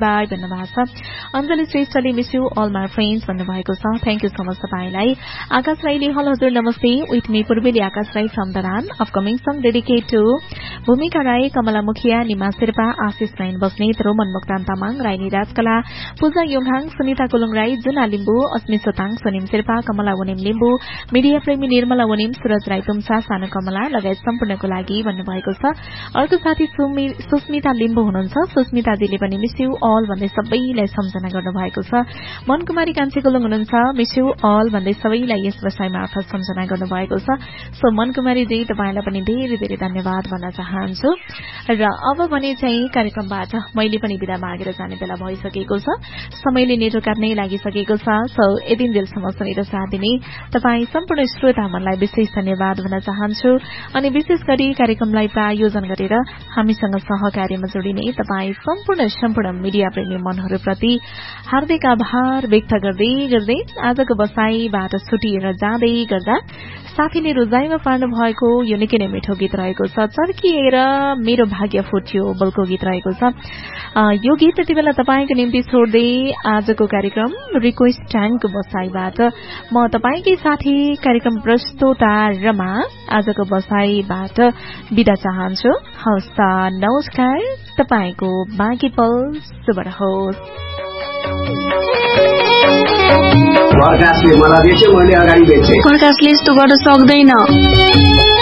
By भन्नुभएको छ। अञ्जली श्रेष्ठले miss you all my friends भन्नुभएको छ। थ्याङ्क यू सो मच तपाईँलाई। आकाश राईले हल हजुर नमस्ते with me Purbeli Akash Rai from दरान। अपकमिङ सङ डेडिकेट टु भूमिका राई, कमला मुखिया, निमा शेर्पा, आशिष राइन बस्नेत, रोमन मोक्तान तामाङ, राइनी राजकला, पूजा योङहाङ, सुनिता कुलुङ राई, जुना लिम्बू, अस्मी सोताङ, सोनिम शेर्पा, कमला वनिम लिम्बू, मिडिया प्रेमी निर्मला वनिम, सुरज राई तुम्सा, सानो कमला लगायत सम्पूर्णको लागि भन्नुभएको छ। अर्को साथी सुस्मिता लिम्बू हुनुहुन्छ। सुस्मिताजीले पनि मिस यू अल भन्दै सबैलाई सम्झना गर्नुभएको छ। मनकुमारी कान्छी कुलुङ हुनुहुन्छ। मिस यू अल भन्दै सबैलाई यस विषय मार्फत सम्झना गर्नुभएको छ। सो मनकुमारीजी तपाईँलाई पनि धेरै धेरै धन्यवाद भन्न चाहन्छु। र अब भने चाहिँ कार्यक्रमबाट मैले पनि बिदा मागेर जाने बेला भइसकेको छ। समयले नेटो काट्नै लागिसकेको छ। सो यति जेलसम्म सुनेर साथ दिने तपाईँ सम्पूर्ण श्रोता मनलाई विशेष धन्यवाद भन्न चाहन्छु। अनि विशेष गरी कार्यक्रमलाई प्रायोजन गरेर हामीसँग सहकार्यमा जोडिने तपाईँ सम्पूर्ण मिडिया प्रेमी मनहरूप्रति हार्दिक आभार व्यक्त गर्दै आजको बसाईबाट छुटिएर जाँदै गर्दा साथीले रोजाइमा पार्नु भएको यो निकै नै मिठो गीत रहेको छ। चर्किएर मेरो भाग्य फुट्यो बोलको गीत रहेको छ। यो गीत त्यति बेला तपाईँको निम्ति छोड्दै आजको कार्यक्रम रिक्वेस्ट ट्याङ्कको बसाईबाट म तपाईँकै साथी कार्यक्रम प्रस्तोता रमा आजको बसाईबाट बिदा चाहन्छु। हवस् त, नमस्कार। तपाईँको बाँकी पल शुभ रहोस्। प्रकाशले मलाई बेच्यो, मैले अगाडि बेच्चे। प्रकाशले यस्तो गर्न सक्दैन।